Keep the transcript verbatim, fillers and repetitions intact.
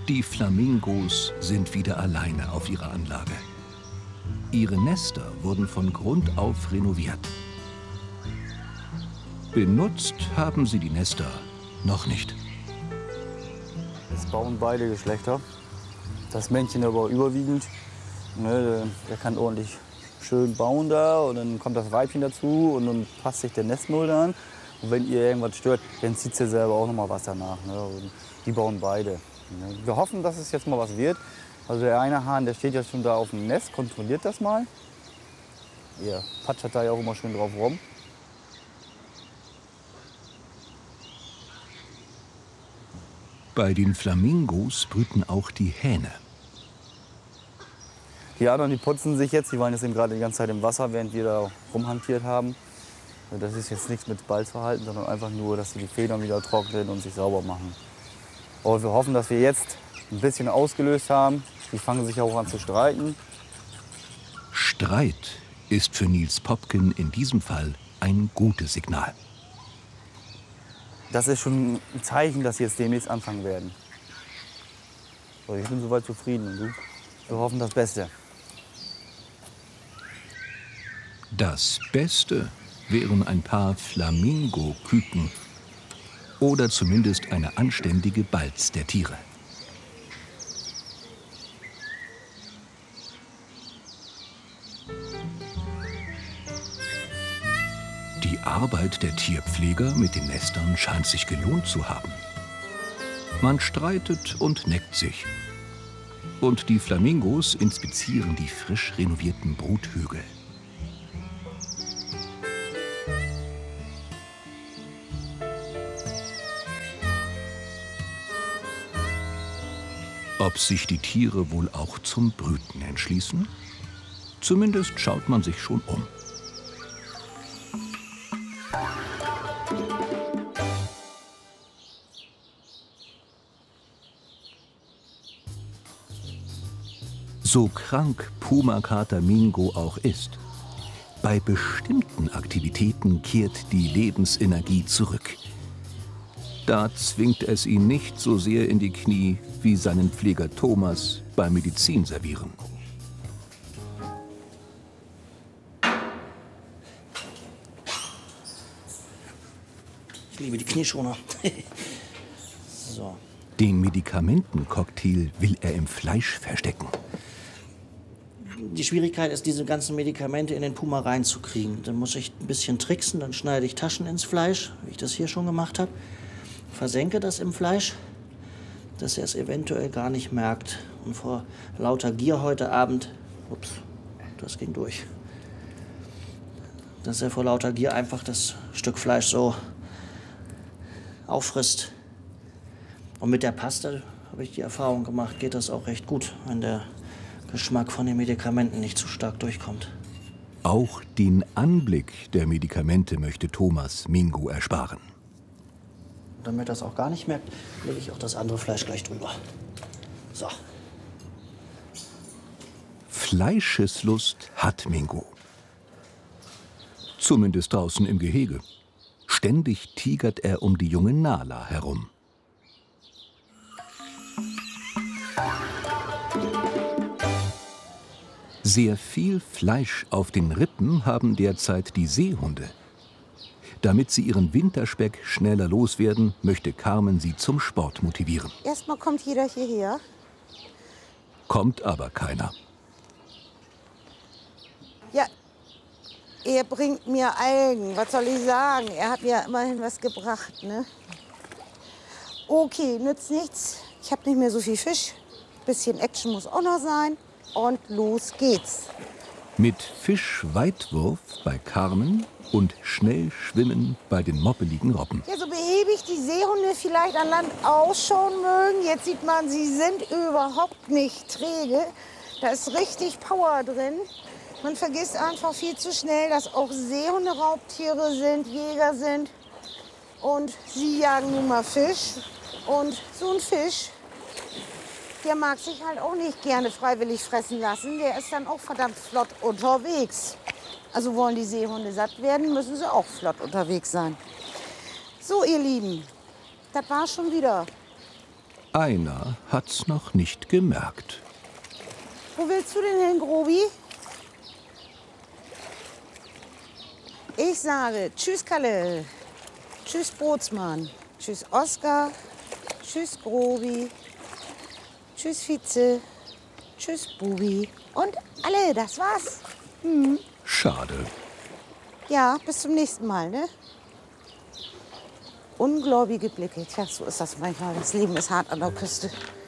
Die Flamingos sind wieder alleine auf ihrer Anlage. Ihre Nester wurden von Grund auf renoviert. Benutzt haben sie die Nester noch nicht. Jetzt bauen beide Geschlechter. Das Männchen aber überwiegend. Ne, der kann ordentlich schön bauen da und dann kommt das Weibchen dazu und dann passt sich der Nestmulde an. Und wenn ihr irgendwas stört, dann zieht sie selber auch noch mal was danach. Ne? Und die bauen beide. Wir hoffen, dass es jetzt mal was wird. Also der eine Hahn, der steht jetzt schon da auf dem Nest, kontrolliert das mal. Ihr patschert da ja auch immer schön drauf rum. Bei den Flamingos brüten auch die Hähne. Die anderen, die putzen sich jetzt, die waren jetzt eben gerade die ganze Zeit im Wasser, während wir da rumhantiert haben. Das ist jetzt nichts mit Balzverhalten, sondern einfach nur, dass sie die Federn wieder trocknen und sich sauber machen. Aber wir hoffen, dass wir jetzt ein bisschen ausgelöst haben. Die fangen sich auch an zu streiten. Streit ist für Niels Popken in diesem Fall ein gutes Signal. Das ist schon ein Zeichen, dass sie jetzt demnächst anfangen werden. So, ich bin soweit zufrieden. Und du? Wir hoffen das Beste. Das Beste wären ein paar Flamingo-Küken oder zumindest eine anständige Balz der Tiere. Die Arbeit der Tierpfleger mit den Nestern scheint sich gelohnt zu haben. Man streitet und neckt sich. Und die Flamingos inspizieren die frisch renovierten Bruthügel. Ob sich die Tiere wohl auch zum Brüten entschließen? Zumindest schaut man sich schon um. So krank Pumakater Mingo auch ist, bei bestimmten Aktivitäten kehrt die Lebensenergie zurück. Da zwingt es ihn nicht so sehr in die Knie wie seinen Pfleger Thomas beim Medizinservieren. Ich liebe die Knieschoner. So. Den Medikamentencocktail will er im Fleisch verstecken. Die Schwierigkeit ist, diese ganzen Medikamente in den Puma reinzukriegen. Dann muss ich ein bisschen tricksen, dann schneide ich Taschen ins Fleisch, wie ich das hier schon gemacht habe. Versenke das im Fleisch, dass er es eventuell gar nicht merkt. Und vor lauter Gier heute Abend, ups, das ging durch, dass er vor lauter Gier einfach das Stück Fleisch so auffrisst. Und mit der Paste habe ich die Erfahrung gemacht, geht das auch recht gut, wenn der Geschmack von den Medikamenten nicht zu stark durchkommt. Auch den Anblick der Medikamente möchte Thomas Mingo ersparen. Damit er das auch gar nicht merkt, lege ich auch das andere Fleisch gleich drüber. So. Fleischeslust hat Mingo. Zumindest draußen im Gehege. Ständig tigert er um die junge Nala herum. Sehr viel Fleisch auf den Rippen haben derzeit die Seehunde. Damit sie ihren Winterspeck schneller loswerden, möchte Carmen sie zum Sport motivieren. Erstmal kommt jeder hierher. Kommt aber keiner. Ja, er bringt mir Algen. Was soll ich sagen? Er hat mir immerhin was gebracht, ne? Okay, nützt nichts. Ich habe nicht mehr so viel Fisch. Bisschen Action muss auch noch sein. Und los geht's. Mit Fischweitwurf bei Carmen und schnell schwimmen bei den moppeligen Robben. Ja, so behäbig die Seehunde vielleicht an Land ausschauen mögen. Jetzt sieht man, sie sind überhaupt nicht träge. Da ist richtig Power drin. Man vergisst einfach viel zu schnell, dass auch Seehunde Raubtiere sind, Jäger sind. Und sie jagen nun mal Fisch. Und so ein Fisch, der mag sich halt auch nicht gerne freiwillig fressen lassen. Der ist dann auch verdammt flott unterwegs. Also wollen die Seehunde satt werden, müssen sie auch flott unterwegs sein. So, ihr Lieben, das war's schon wieder. Einer hat's noch nicht gemerkt. Wo willst du denn hin, Grobi? Ich sage tschüss, Kalle. Tschüss, Bootsmann. Tschüss, Oskar. Tschüss, Grobi. Tschüss, Vize. Tschüss, Bubi. Und alle, das war's. Hm. Schade. Ja, bis zum nächsten Mal, ne? Ungläubige Blicke. Tja, so ist das manchmal. Das Leben ist hart an der Küste.